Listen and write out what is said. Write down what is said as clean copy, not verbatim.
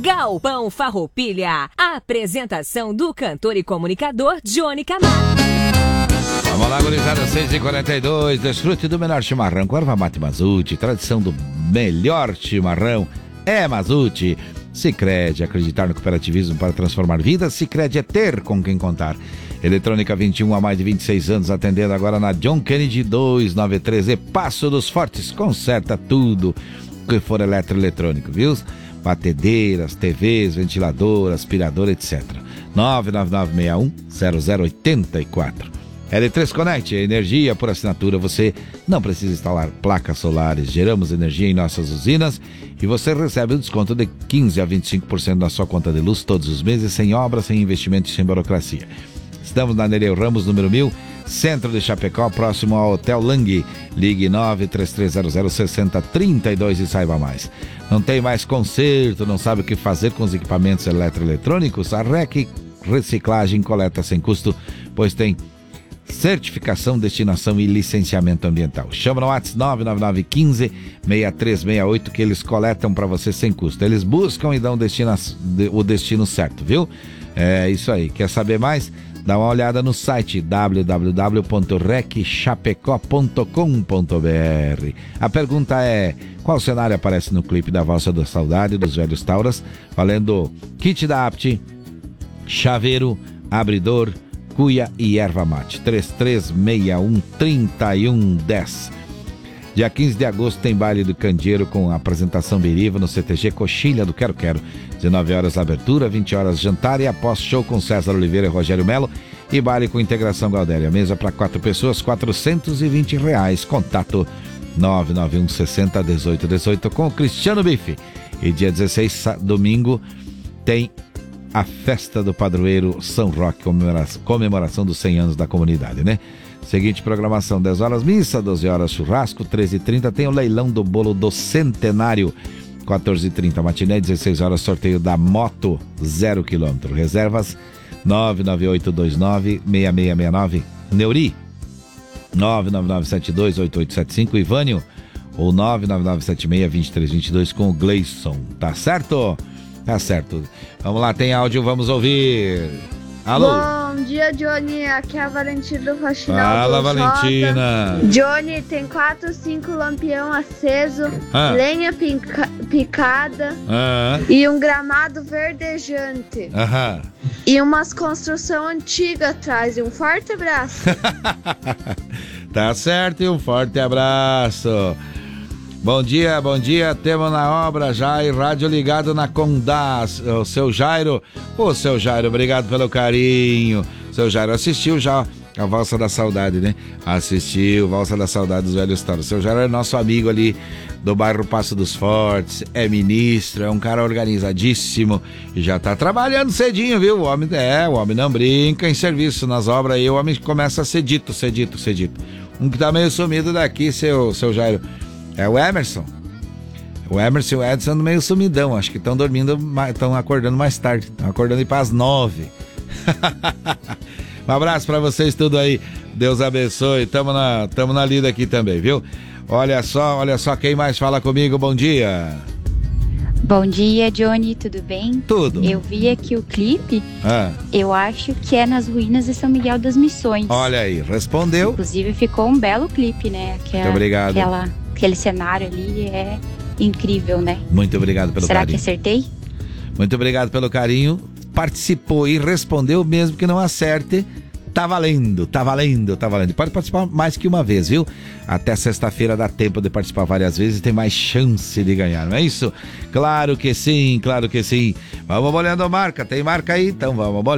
Galpão Farroupilha. A apresentação do cantor e comunicador Johnny Camargo. Vamos lá, gurizada, 6h42. Desfrute do melhor chimarrão com erva mate Mazute. Tradição do melhor chimarrão é Mazute. Sicredi, acreditar no cooperativismo para transformar vidas. Sicredi é ter com quem contar. Eletrônica 21, há mais de 26 anos, atendendo agora na John Kennedy 293 e Passo dos Fortes. Conserta tudo que for eletroeletrônico, viu? Batedeiras, TVs, ventilador, aspirador, etc. 99961-0084. L3 Connect, energia por assinatura. Você não precisa instalar placas solares. Geramos energia em nossas usinas e você recebe um desconto de 15% a 25% na sua conta de luz todos os meses, sem obra, sem investimento e sem burocracia. Estamos na Nereu Ramos, número 1000, centro de Chapecó, próximo ao Hotel Lang. Ligue 933006032 e saiba mais. Não tem mais conserto, não sabe o que fazer com os equipamentos eletroeletrônicos? A REC Reciclagem coleta sem custo, pois tem certificação, destinação e licenciamento ambiental. Chama no WhatsApp 99915-6368 que eles coletam para você sem custo. Eles buscam e dão o destino certo, viu? É isso aí. Quer saber mais? Dá uma olhada no site www.recchapecó.com.br. A pergunta é: qual cenário aparece no clipe da Valsa da Saudade dos Velhos Tauras? Valendo kit da Apt, chaveiro, abridor, cuia e erva mate. 3361-3110. Dia 15 de agosto tem baile do Candeeiro com a apresentação Beriva no CTG Coxilha do Quero Quero. 19 horas abertura, 20 horas jantar e após show com César Oliveira e Rogério Melo e baile com integração Galdéria. Mesa para 4 pessoas, R$420. Contato 991601818 com o Cristiano Bife. E dia 16, domingo, tem a festa do padroeiro São Roque, comemoração dos 100 anos da comunidade, né? Seguinte programação: 10 horas missa, 12 horas churrasco, 13h30 tem o leilão do bolo do centenário, 14h30 matiné, 16 horas sorteio da moto 0 km. Reservas 99829-6669, Neuri 999728875, Ivânio ou 99976-2322 com o Gleison. Tá certo? Tá certo. Vamos lá, tem áudio, vamos ouvir. Alô? Bom dia, Johnny. Aqui é a Valentina do Faxinal. Fala, Valentina. Johnny, tem 4, 5 lampião aceso, lenha picada e um gramado verdejante. E umas construção antiga atrás. E um forte abraço. Tá certo, e um forte abraço. Bom dia, temos na obra Jair, rádio ligado na Condá, o seu Jairo. Ô, seu Jairo, obrigado pelo carinho. Seu Jairo assistiu já a Valsa da Saudade, né? Assistiu Valsa da Saudade dos Velhos Tauras. Seu Jairo é nosso amigo ali do bairro Passo dos Fortes, é ministro, é um cara organizadíssimo e já tá trabalhando cedinho, viu? O homem não brinca em serviço nas obras aí, o homem começa cedito. Um que tá meio sumido daqui, seu Jairo, é o Emerson. O Emerson e o Edson meio sumidão. Acho que estão dormindo, estão acordando mais tarde. Estão acordando aí para as 9. Um abraço para vocês tudo aí. Deus abençoe. Tamo na lida aqui também, viu? Olha só quem mais fala comigo. Bom dia. Bom dia, Johnny, tudo bem? Tudo. Eu vi aqui o clipe, eu acho que é nas ruínas de São Miguel das Missões. Olha aí, respondeu. Inclusive ficou um belo clipe, né? Muito obrigado. Aquele cenário ali é incrível, né? Muito obrigado pelo carinho. Será que acertei? Muito obrigado pelo carinho. Participou e respondeu, mesmo que não acerte. Tá valendo. Pode participar mais que uma vez, viu? Até sexta-feira dá tempo de participar várias vezes e tem mais chance de ganhar, não é isso? Claro que sim. Vamos olhando a marca. Tem marca aí? Então vamos